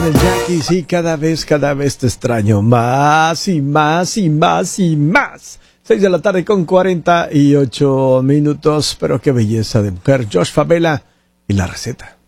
El Jackie, sí, cada vez te extraño más y más y más y más. 6 de la tarde con 48 minutos, pero qué belleza de mujer. Josh Favela y la receta.